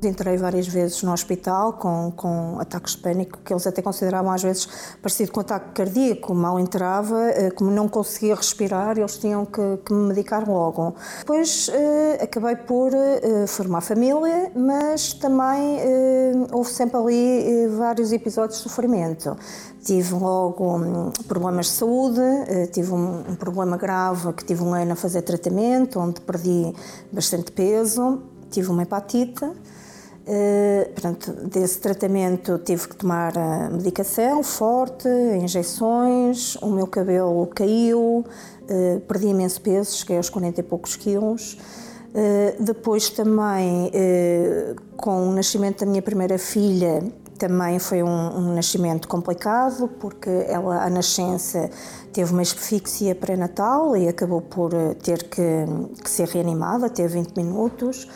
Entrei várias vezes no hospital com ataques de pânico, que eles até consideravam às vezes parecido com ataque cardíaco. Mal entrava, como não conseguia respirar, eles tinham que me medicar logo. Depois acabei por formar família, mas também houve sempre ali vários episódios de sofrimento. Tive logo problemas de saúde, tive um problema grave que tive 1 ano a fazer tratamento, onde perdi bastante peso, tive uma hepatite. Portanto, desse tratamento tive que tomar medicação forte, injeções, o meu cabelo caiu, perdi imenso peso, cheguei aos 40 e poucos quilos. Depois também, com o nascimento da minha primeira filha, também foi um nascimento complicado, porque ela, à nascença, teve uma asfixia pré-natal e acabou por ter que ser reanimada, teve 20 minutos.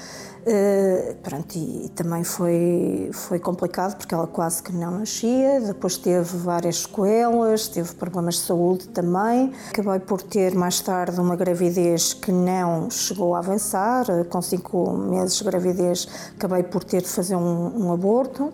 E também foi complicado porque ela quase que não nascia, depois teve várias sequelas, teve problemas de saúde também. Acabei por ter mais tarde uma gravidez que não chegou a avançar, com 5 meses de gravidez acabei por ter de fazer um aborto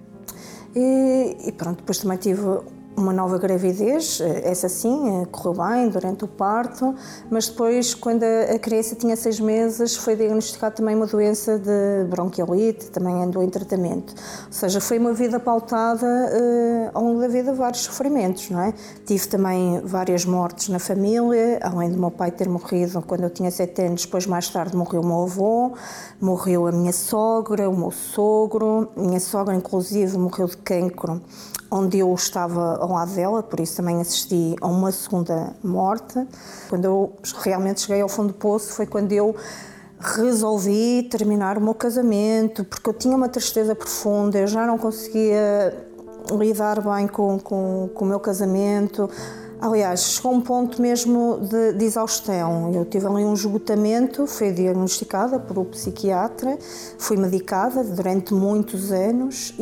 e depois também tive uma nova gravidez, essa sim, correu bem durante o parto, mas depois, quando a criança tinha 6 meses, foi diagnosticada também uma doença de bronquiolite, também andou em tratamento. Ou seja, foi uma vida pautada ao longo da vida, vários sofrimentos, não é? Tive também várias mortes na família, além do meu pai ter morrido quando eu tinha 7 anos, depois mais tarde morreu o meu avô, morreu a minha sogra, o meu sogro, a minha sogra inclusive morreu de cancro, onde eu estava ao lado dela, por isso também assisti a uma segunda morte. Quando eu realmente cheguei ao fundo do poço foi quando eu resolvi terminar o meu casamento, porque eu tinha uma tristeza profunda, eu já não conseguia lidar bem com o meu casamento. Aliás, chegou um ponto mesmo de exaustão. Eu tive ali um esgotamento, fui diagnosticada por um psiquiatra, fui medicada durante muitos anos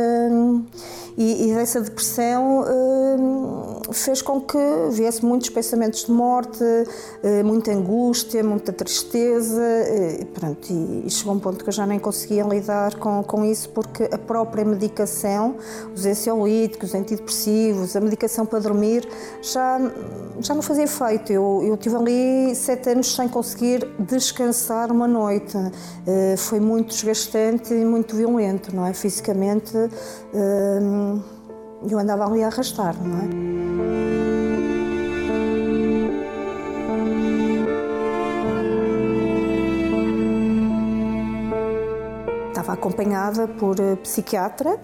e dessa depressão fez com que viesse muitos pensamentos de morte, muita angústia, muita tristeza, e chegou um ponto que eu já nem conseguia lidar com isso, porque a própria medicação, os ansiolíticos, os antidepressivos, a medicação para dormir, já não fazia efeito. Eu tive ali 7 anos sem conseguir descansar uma noite. Foi muito desgastante e muito violento, não é? Fisicamente, eu andava ali a arrastar, não é? Estava acompanhada por psiquiatra.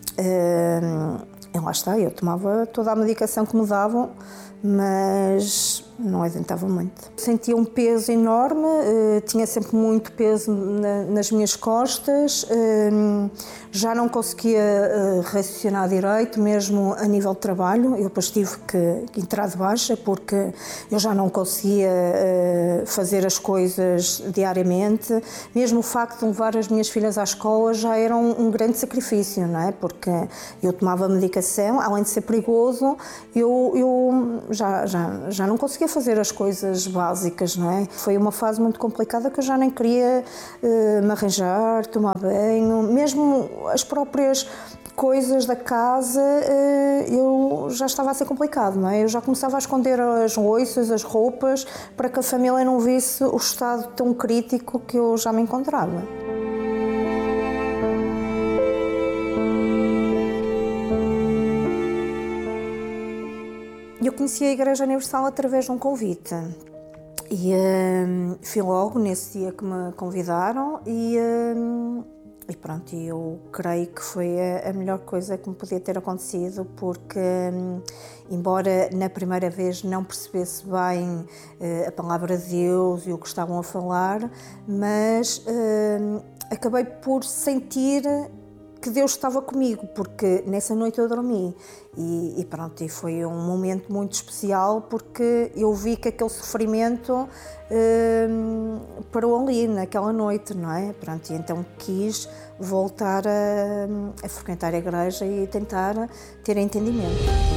E lá está, eu tomava toda a medicação que me davam, mas não adiantava muito. Sentia um peso enorme, tinha sempre muito peso nas minhas costas, já não conseguia raciocinar direito, mesmo a nível de trabalho. Eu depois tive que entrar de baixa porque eu já não conseguia fazer as coisas diariamente. Mesmo o facto de levar as minhas filhas à escola já era um grande sacrifício, não é? Porque eu tomava medicação, além de ser perigoso, eu já não conseguia fazer as coisas básicas, não é? Foi uma fase muito complicada que eu já nem queria me arranjar, tomar banho, mesmo as próprias coisas da casa, eu já estava a ser complicado, não é? Eu já começava a esconder as louças, as roupas, para que a família não visse o estado tão crítico que eu já me encontrava. Eu conheci a Igreja Universal através de um convite e fui logo nesse dia que me convidaram e pronto, eu creio que foi a melhor coisa que me podia ter acontecido, porque embora na primeira vez não percebesse bem a palavra de Deus e o que estavam a falar, mas acabei por sentir que Deus estava comigo, porque nessa noite eu dormi e pronto, e foi um momento muito especial, porque eu vi que aquele sofrimento parou ali naquela noite, não é? Pronto, e então quis voltar a frequentar a igreja e tentar ter entendimento.